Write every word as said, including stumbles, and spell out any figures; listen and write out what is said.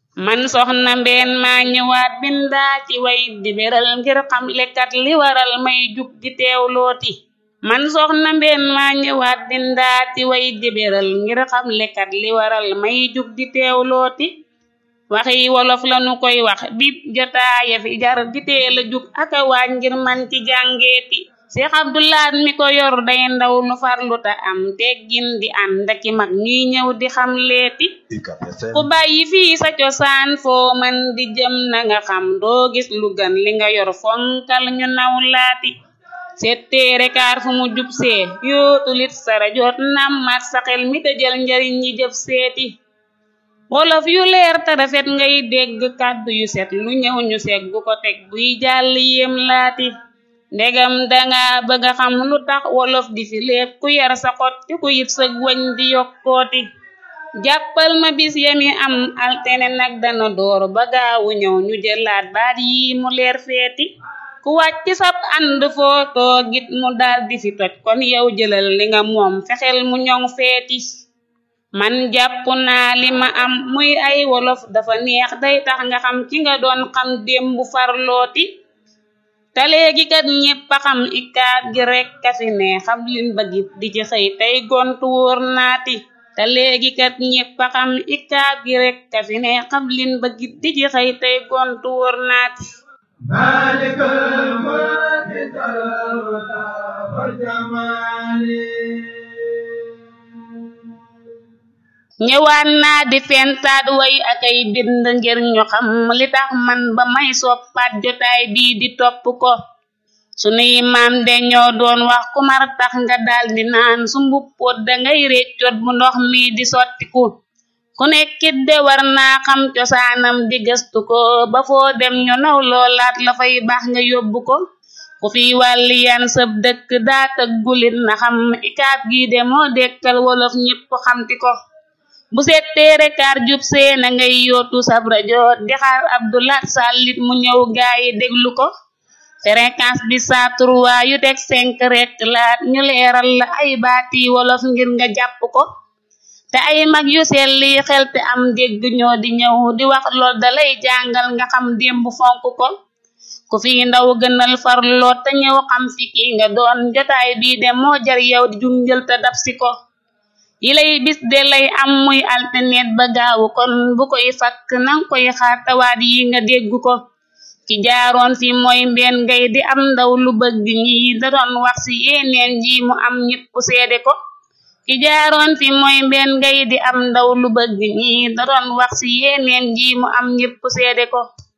man soxna mbeen maa ñëwaat bindaa ci way di beral ngir xam lekkat li waral may jug di teewlooti man soxna mbeen maa ñëwaat bindaa ci way di beral ngir xam lekkat li waral may jug di teewlooti waxi wolof lanu koy wax bib jotaaya fi jar di teel a jug aka waaj ngir man ci jàngeeti Seex Abdulaat mi ko yor day ndaw lu farlu ta am teggin di ànd ak mag ñuy ñëw di xam leeti ku bàyyi fii sa cosaan foo man di jëm na nga xam doo gis lu gan li nga yor fonkal ñu naw laati setteere kaar fu mu jub see yootulit sara jot nammat sa xel mi te jël njariñ ñi jëf seeti wolof yu leer te rafet ngay dégg kàddu yu set lu ñëw ñu seeg bu ko teg buy jàll yéem laati ndegam danga bëgga xam lu tax wolof di fi lépp ku yar sa xot te ku yit sëg wañ di yokkooti jàppal ma bis yami am altene nag dana door ba gaawu ñëw ñu jëlaat baat yi mu leer feeti ku wàcc sab ànd foo toogit mu dal di fi toj kon yow jëlal li nga moom fexel mu ñoŋ feeti man jàpp naa li ma am muy ay wolof dafa neex day tax nga xam ci nga doon xam démbu farlooti te léegi kat ñépp a xam ikaab gi rekk a fi ne xam lin bëggit di ci xëy tey gontu wóor naati te léegi kat ñépp a xam ikaab gi rekk a fi ne xam lin bëggit di ci xëy tey gontu wóor naati maalikal mulki wal jamaali ñëwaan naa di fentaat way akay bind ngir ñu xam li tax man ba may soppaat jotaay bii di topp ko sunuy maam de ñoo doon wax ku mar tax nga daldi naan su mbuppoot dangay réccoot bu ndox mi di sottiku ku nekkit de war naa xam cosaanam di gëstu ko ba foo dem ñu naw loolaat la fay baax nga yóbbu ko ku fi wàlli yan sëb dëkk daa tëggulit na xam ikaab gi de moo dekkal wolof ñépp xamti ko bu setteere kaar jub see na ngay yootu sab rajo di xaar Abdulaat Sàllit mu ñëw gaayi déglu ko fréquence bi saa trois yu teg cinq rek laat ñu leeral la ay baati wolof ngir nga jàpp ko te ay mag yu selli xel te am dégg ñoo di ñëw di wax lool dalay jàngal nga xam démb fonk ko ku fi ndaw gënal farloot te ñëw xam fi ki nga doon jotaay bii de moo jar yow di junjël te dab si ko yi lay bis de lay am muy alternet ba gaawu kon bu koy fakk nang koy xaar tawaat yi nga dégg ko ki jaaroon fi mooy mbeen ngay di am ndaw lu bëgg ñi da doon wax ci yeneen ji mu am ñépp seede ko ki jaaroon fi mooy mbeen ngay di am ndaw lu bëgg ñi da doon wax ci yeneen ji mu am ñépp seede ko